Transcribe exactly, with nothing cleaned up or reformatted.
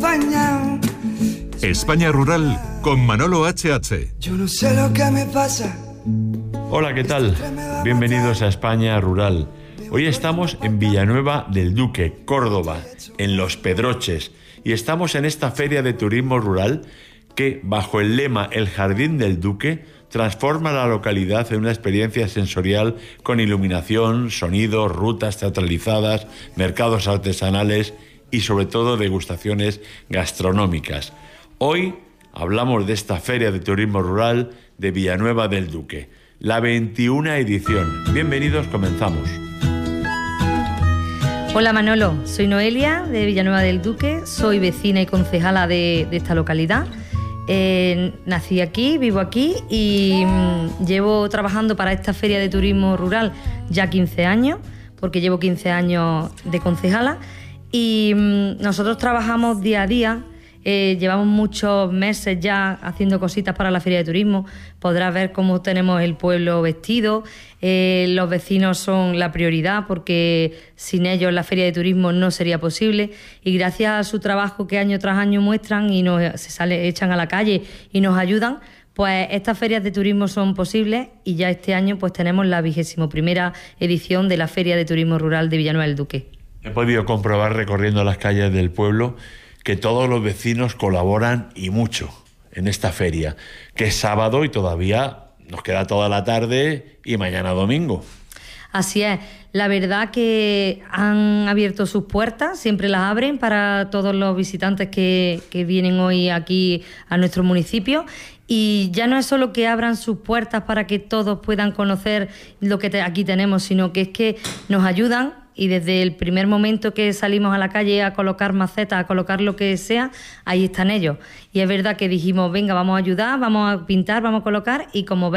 España. España Rural con Manolo H H. Yo no sé lo que me pasa. Hola, ¿qué tal? Bienvenidos a España Rural. Hoy estamos en Villanueva del Duque, Córdoba, en Los Pedroches, y estamos en esta feria de turismo rural que, bajo el lema El Jardín del Duque, transforma la localidad en una experiencia sensorial con iluminación, sonido, rutas teatralizadas, mercados artesanales y sobre todo degustaciones gastronómicas. Hoy hablamos de esta feria de turismo rural de Villanueva del Duque, la veintiuna edición. Bienvenidos, comenzamos. Hola Manolo, soy Noelia de Villanueva del Duque, soy vecina y concejala de, de esta localidad. Eh, nací aquí, vivo aquí y mmm, llevo trabajando para esta feria de turismo rural ya quince años, porque llevo quince años de concejala y mmm, nosotros trabajamos día a día. Eh, llevamos muchos meses ya haciendo cositas para la feria de turismo. Podrás ver cómo tenemos el pueblo vestido. Eh, los vecinos son la prioridad porque sin ellos la feria de turismo no sería posible. Y gracias a su trabajo que año tras año muestran y nos se sale, echan a la calle y nos ayudan, pues estas ferias de turismo son posibles y ya este año pues tenemos la vigésimo primera edición de la Feria de Turismo Rural de Villanueva del Duque. He podido comprobar recorriendo las calles del pueblo que todos los vecinos colaboran y mucho en esta feria, que es sábado y todavía nos queda toda la tarde y mañana domingo. Así es, la verdad que han abierto sus puertas, siempre las abren para todos los visitantes que, que vienen hoy aquí a nuestro municipio. Y ya no es solo que abran sus puertas para que todos puedan conocer lo que te, aquí tenemos, sino que es que nos ayudan. Y desde el primer momento que salimos a la calle a colocar macetas, a colocar lo que sea, ahí están ellos. Y es verdad que dijimos, venga, vamos a ayudar, vamos a pintar, vamos a colocar, y como